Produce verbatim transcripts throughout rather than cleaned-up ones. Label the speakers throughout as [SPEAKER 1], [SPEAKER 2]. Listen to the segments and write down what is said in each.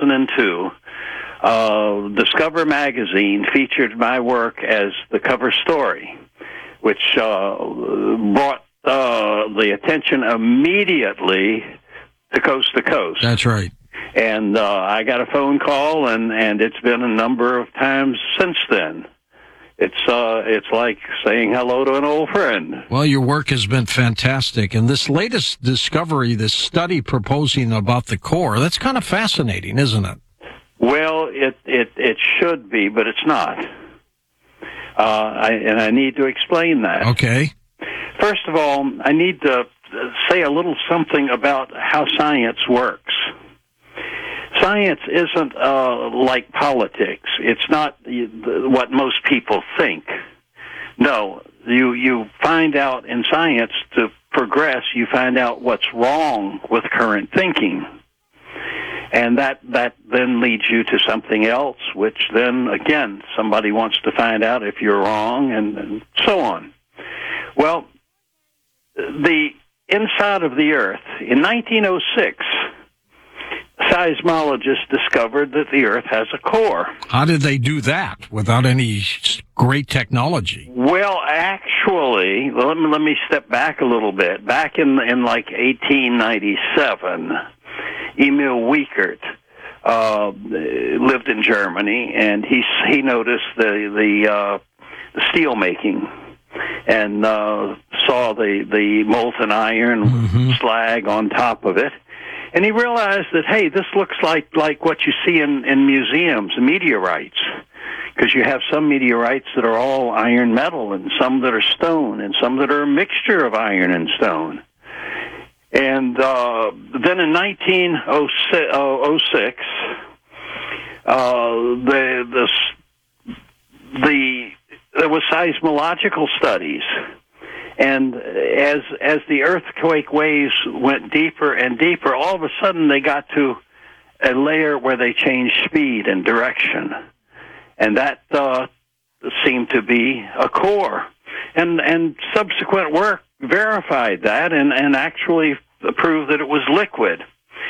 [SPEAKER 1] thousand two, uh, Discover magazine featured my work as the cover story, which uh, brought uh, the attention immediately to Coast to Coast.
[SPEAKER 2] That's right.
[SPEAKER 1] And uh, I got a phone call, and, and it's been a number of times since then. It's uh, it's like saying hello to an old friend.
[SPEAKER 2] Well, your work has been fantastic. And this latest discovery, this study proposing about the core, that's kind of fascinating, isn't it?
[SPEAKER 1] Well, it, it, it should be, but it's not. Uh, I, and I need to explain that.
[SPEAKER 2] Okay.
[SPEAKER 1] First of all, I need to say a little something about how science works. Science isn't uh, like politics. It's not what most people think. No, you you find out in science to progress, you find out what's wrong with current thinking. And that, that then leads you to something else, which then, again, somebody wants to find out if you're wrong, and, and so on. Well, the inside of the Earth, in nineteen oh six, seismologists discovered that the Earth has a core.
[SPEAKER 2] How did they do that without any great technology?
[SPEAKER 1] Well, actually, let me, let me step back a little bit. Back in, in like eighteen ninety-seven, Emil Wiechert uh, lived in Germany, and he he noticed the the, uh, the steel making, and uh, saw the the molten iron mm-hmm. slag on top of it. And he realized that, hey, this looks like, like what you see in, in museums, meteorites, because you have some meteorites that are all iron metal, and some that are stone, and some that are a mixture of iron and stone. And uh, then in nineteen oh six, uh, the, the, the, there was seismological studies. And as as the earthquake waves went deeper and deeper, all of a sudden they got to a layer where they changed speed and direction. And that uh, seemed to be a core. And and subsequent work verified that and, and actually proved that it was liquid.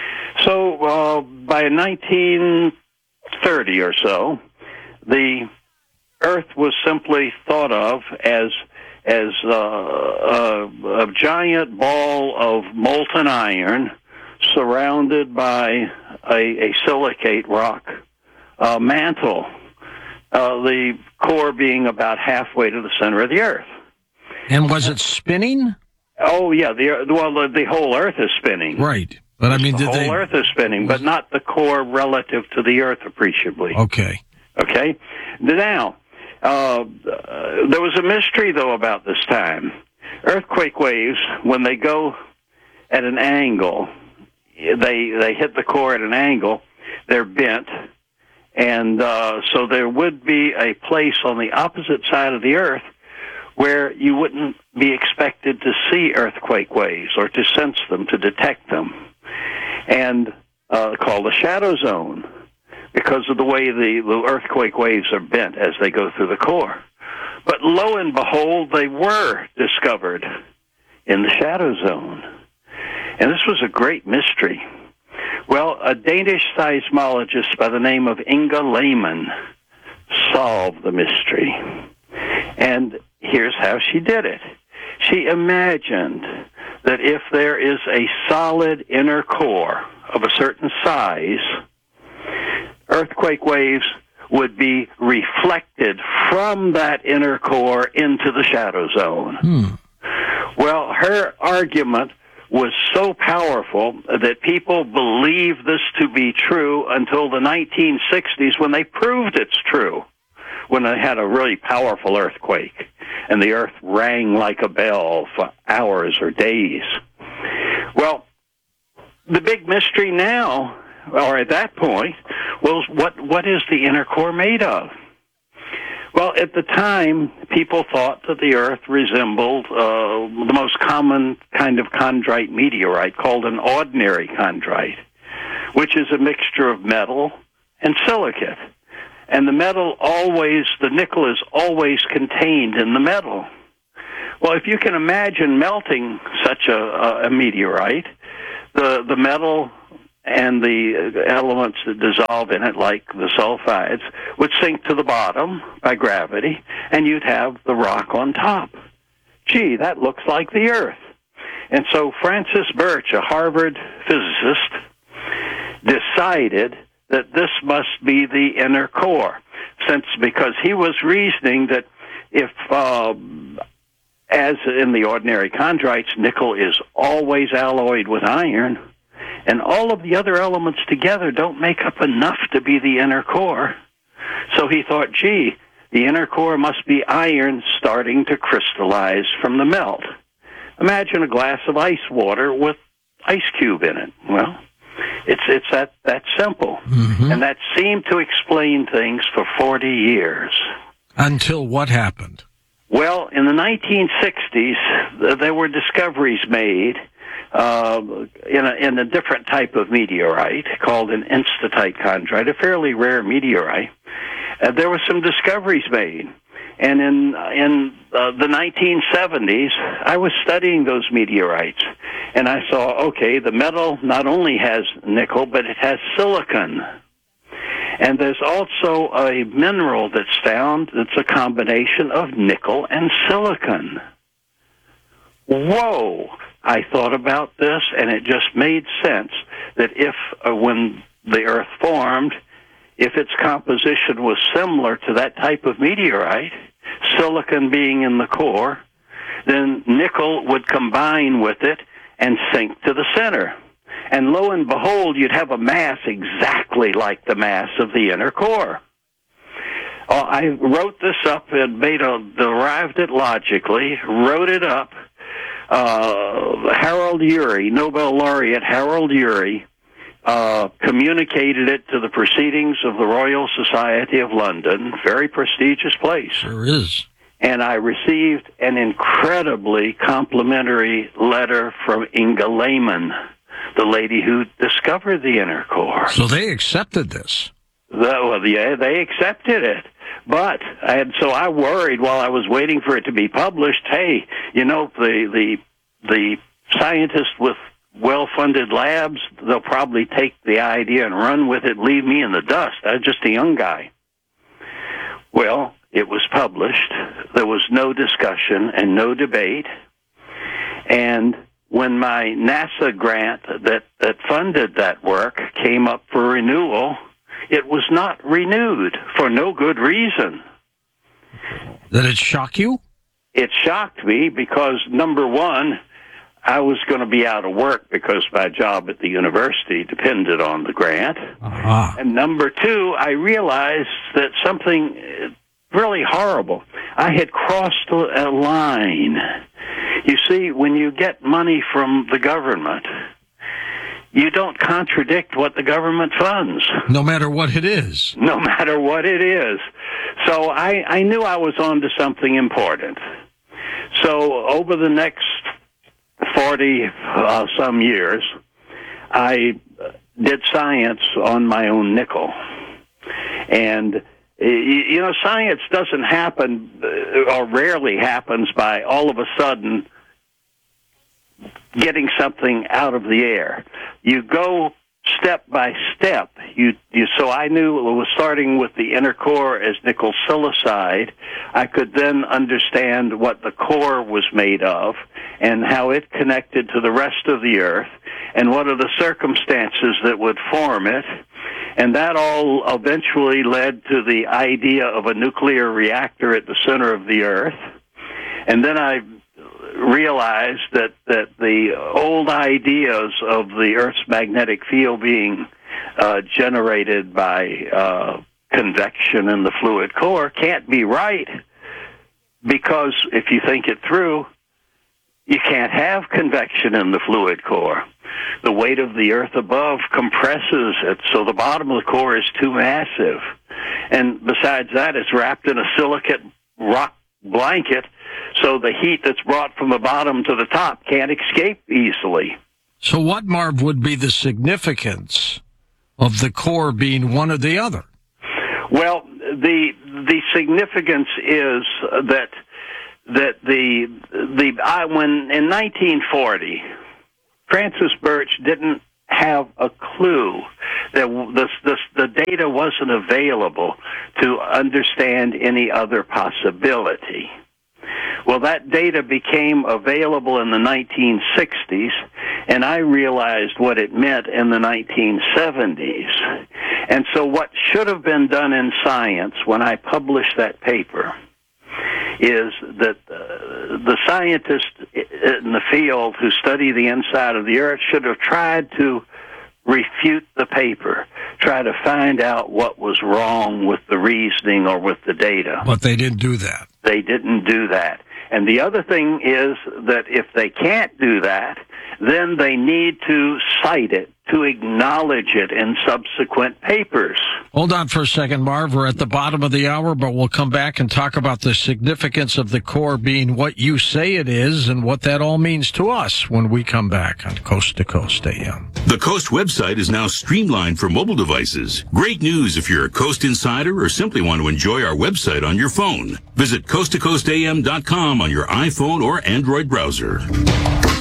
[SPEAKER 1] So uh, by nineteen thirty or so, the Earth was simply thought of as as uh, a, a giant ball of molten iron surrounded by a, a silicate rock uh, mantle, uh, the core being about halfway to the center of the Earth.
[SPEAKER 2] And was it spinning?
[SPEAKER 1] Oh, yeah. The, well, the, the whole Earth is spinning.
[SPEAKER 2] Right. But, I mean,
[SPEAKER 1] the
[SPEAKER 2] did
[SPEAKER 1] whole
[SPEAKER 2] they...
[SPEAKER 1] Earth is spinning, but not the core relative to the Earth appreciably.
[SPEAKER 2] Okay.
[SPEAKER 1] Okay? Now... Uh, there was a mystery, though, about this time. Earthquake waves, when they go at an angle, they they hit the core at an angle, they're bent, and uh, so there would be a place on the opposite side of the Earth where you wouldn't be expected to see earthquake waves or to sense them, to detect them, and uh, called a shadow zone, because of the way the, the earthquake waves are bent as they go through the core. But lo and behold, they were discovered in the shadow zone. And this was a great mystery. Well, a Danish seismologist by the name of Inga Lehmann solved the mystery. And here's how she did it. She imagined that if there is a solid inner core of a certain size, earthquake waves would be reflected from that inner core into the shadow zone.
[SPEAKER 2] Hmm.
[SPEAKER 1] Well, her argument was so powerful that people believed this to be true until the nineteen sixties, when they proved it's true, when they had a really powerful earthquake, and the earth rang like a bell for hours or days. Well, the big mystery now, or at that point, was what what is the inner core made of? Well, at the time, people thought that the Earth resembled uh, the most common kind of chondrite meteorite called an ordinary chondrite, which is a mixture of metal and silicate. And the metal always, the nickel is always contained in the metal. Well, if you can imagine melting such a, a, a meteorite, the, the metal and the elements that dissolve in it, like the sulfides, would sink to the bottom by gravity, and you'd have the rock on top. Gee, that looks like the Earth. And so Francis Birch, a Harvard physicist, decided that this must be the inner core, since because he was reasoning that if, uh, as in the ordinary chondrites, nickel is always alloyed with iron, and all of the other elements together don't make up enough to be the inner core. So he thought, gee, the inner core must be iron starting to crystallize from the melt. Imagine a glass of ice water with ice cube in it. Well, it's it's that, that simple. Mm-hmm. And that seemed to explain things for forty years.
[SPEAKER 2] Until what happened?
[SPEAKER 1] Well, in the nineteen sixties, there were discoveries made uh, in, a, in a different type of meteorite called an enstatite chondrite, a fairly rare meteorite. Uh, there were some discoveries made. And in in uh, the nineteen seventies, I was studying those meteorites, and I saw, okay, the metal not only has nickel, but it has silicon. And there's also a mineral that's found that's a combination of nickel and silicon. Whoa! I thought about this, and it just made sense that if, uh, when the Earth formed, if its composition was similar to that type of meteorite, silicon being in the core, then nickel would combine with it and sink to the center. And lo and behold, you'd have a mass exactly like the mass of the inner core. Uh, I wrote this up and made a, derived it logically, wrote it up. Uh, Harold Urey, Nobel laureate Harold Urey, Uh, communicated it to the Proceedings of the Royal Society of London, very prestigious place.
[SPEAKER 2] Sure is.
[SPEAKER 1] And I received an incredibly complimentary letter from Inga Lehman, the lady who discovered the inner core.
[SPEAKER 2] So they accepted this.
[SPEAKER 1] The, well, yeah, they accepted it. But, I had, so I worried while I was waiting for it to be published, hey, you know, the, the, the scientists with well-funded labs, they'll probably take the idea and run with it, leave me in the dust. I was just a young guy. Well, it was published. There was no discussion and no debate. And when my NASA grant that, that funded that work came up for renewal, it was not renewed for no good reason.
[SPEAKER 2] Did it shock you?
[SPEAKER 1] It shocked me because, number one, I was going to be out of work because my job at the university depended on the grant. Uh-huh. And number two, I realized that something really horrible. I had crossed a line. You see, when you get money from the government, you don't contradict what the government funds.
[SPEAKER 2] No matter what it is.
[SPEAKER 1] No matter what it is. So I, I knew I was on to something important. So over the next forty uh, some years, I did science on my own nickel. And, you know, science doesn't happen, or rarely happens, by all of a sudden getting something out of the air. You go step by step. You, you, so I knew it was starting with the inner core as nickel silicide. I could then understand what the core was made of and how it connected to the rest of the Earth and what are the circumstances that would form it. And that all eventually led to the idea of a nuclear reactor at the center of the Earth. And then I realized that, that the old ideas of the Earth's magnetic field being uh, generated by uh, convection in the fluid core can't be right, because if you think it through, you can't have convection in the fluid core. The weight of the Earth above compresses it, so the bottom of the core is too massive. And besides that, it's wrapped in a silicate rock blanket, so the heat that's brought from the bottom to the top can't escape easily.
[SPEAKER 2] So what, Marv, would be the significance of the core being one or the other?
[SPEAKER 1] Well, the the significance is that that the the I, when in nineteen forty, Francis Birch didn't have a clue that this, this, the data wasn't available to understand any other possibility. Well, that data became available in the nineteen sixties, and I realized what it meant in the nineteen seventies. And so what should have been done in science when I published that paper is that uh, the scientists in the field who study the inside of the earth should have tried to refute the paper, try to find out what was wrong with the reasoning or with the data.
[SPEAKER 2] But they didn't do that.
[SPEAKER 1] They didn't do that. And the other thing is that if they can't do that, then they need to cite it, to acknowledge it in subsequent papers.
[SPEAKER 2] Hold on for a second, Marv. We're at the bottom of the hour, but we'll come back and talk about the significance of the core being what you say it is and what that all means to us when we come back on Coast to Coast A M.
[SPEAKER 3] The Coast website is now streamlined for mobile devices. Great news if you're a Coast insider or simply want to enjoy our website on your phone. Visit coast to coast a m dot com on your iPhone or Android browser.